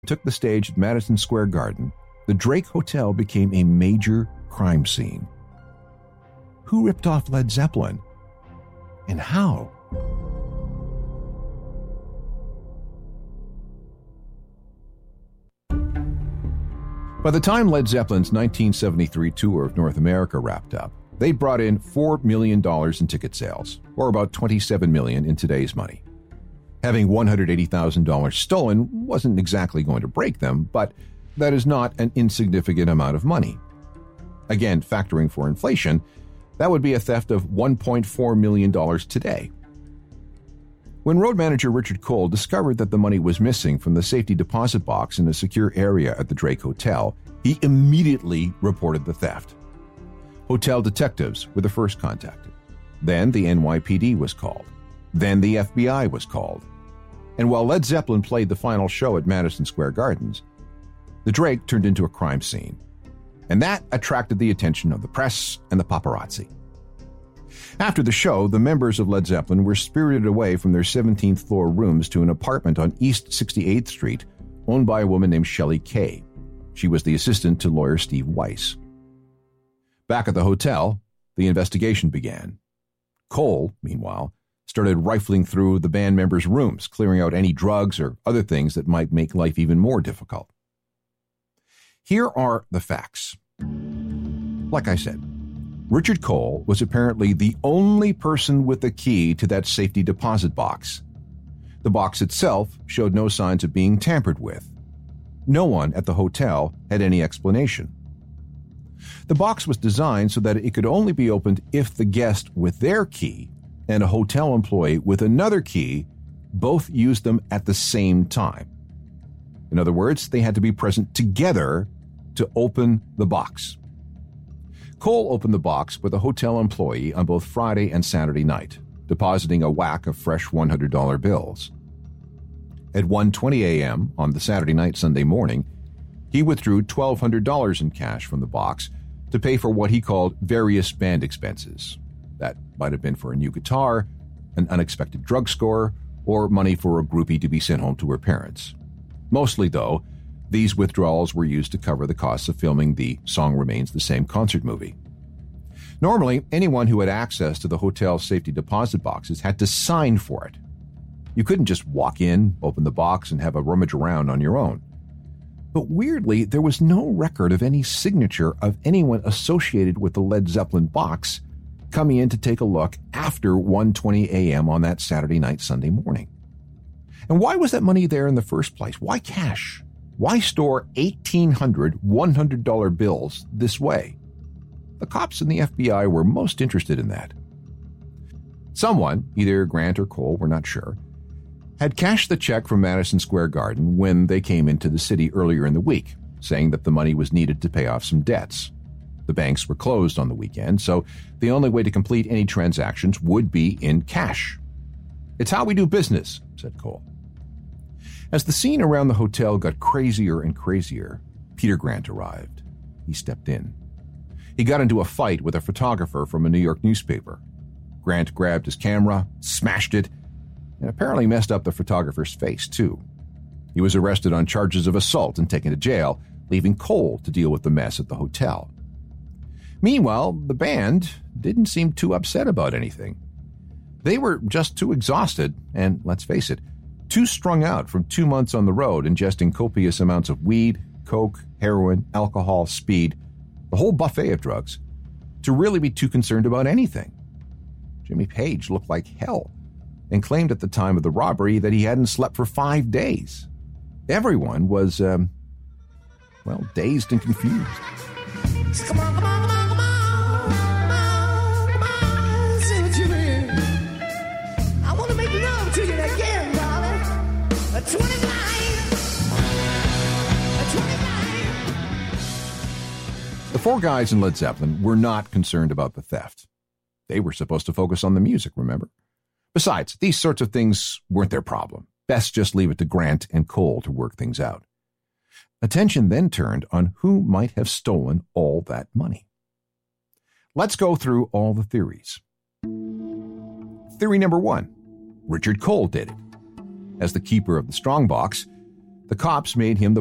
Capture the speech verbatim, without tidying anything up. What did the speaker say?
took the stage at Madison Square Garden, the Drake Hotel became a major crime scene. Who ripped off Led Zeppelin? And how? By the time Led Zeppelin's nineteen seventy-three tour of North America wrapped up, they brought in four million dollars in ticket sales, or about twenty-seven million dollars in today's money. Having one hundred eighty thousand dollars stolen wasn't exactly going to break them, but that is not an insignificant amount of money. Again, factoring for inflation, that would be a theft of one point four million dollars today. When road manager Richard Cole discovered that the money was missing from the safety deposit box in a secure area at the Drake Hotel, he immediately reported the theft. Hotel detectives were the first contacted. Then the N Y P D was called. Then the F B I was called. And while Led Zeppelin played the final show at Madison Square Gardens, the Drake turned into a crime scene. And that attracted the attention of the press and the paparazzi. After the show, the members of Led Zeppelin were spirited away from their seventeenth floor rooms to an apartment on East sixty-eighth Street, owned by a woman named Shelley Kay. She was the assistant to lawyer Steve Weiss. Back at the hotel, the investigation began. Cole, meanwhile, started rifling through the band members' rooms, clearing out any drugs or other things that might make life even more difficult. Here are the facts. Like I said, Richard Cole was apparently the only person with the key to that safety deposit box. The box itself showed no signs of being tampered with. No one at the hotel had any explanation. The box was designed so that it could only be opened if the guest with their key and a hotel employee with another key both used them at the same time. In other words, they had to be present together to open the box. Cole opened the box with a hotel employee on both Friday and Saturday night, depositing a whack of fresh one hundred dollar bills. At one twenty a.m. on the Saturday night Sunday morning, he withdrew twelve hundred dollars in cash from the box to pay for what he called various band expenses. That might have been for a new guitar, an unexpected drug score, or money for a groupie to be sent home to her parents. Mostly, though, these withdrawals were used to cover the costs of filming the Song Remains the Same concert movie. Normally, anyone who had access to the hotel's safety deposit boxes had to sign for it. You couldn't just walk in, open the box, and have a rummage around on your own. But weirdly, there was no record of any signature of anyone associated with the Led Zeppelin box coming in to take a look after one twenty a.m. on that Saturday night, Sunday morning. And why was that money there in the first place? Why cash? Why store eighteen hundred one hundred dollar bills this way? The cops and the F B I were most interested in that. Someone, either Grant or Cole, we're not sure, had cashed the check from Madison Square Garden when they came into the city earlier in the week, saying that the money was needed to pay off some debts. The banks were closed on the weekend, so the only way to complete any transactions would be in cash. "It's how we do business," said Cole. As the scene around the hotel got crazier and crazier, Peter Grant arrived. He stepped in. He got into a fight with a photographer from a New York newspaper. Grant grabbed his camera, smashed it, and apparently messed up the photographer's face, too. He was arrested on charges of assault and taken to jail, leaving Cole to deal with the mess at the hotel. Meanwhile, the band didn't seem too upset about anything. They were just too exhausted and, let's face it, too strung out from two months on the road ingesting copious amounts of weed, coke, heroin, alcohol, speed, the whole buffet of drugs, to really be too concerned about anything. Jimmy Page looked like hell and claimed at the time of the robbery that he hadn't slept for five days. Everyone was, um, well, dazed and confused. Come on, come on, come on, come on, come on, come on, say what you mean. I want to make love to you again, darling. A twenty-nine, a twenty-nine. The four guys in Led Zeppelin were not concerned about the theft. They were supposed to focus on the music, remember? Besides, these sorts of things weren't their problem. Best just leave it to Grant and Cole to work things out. Attention then turned on who might have stolen all that money. Let's go through all the theories. Theory number one, Richard Cole did it. As the keeper of the strongbox, The cops made him the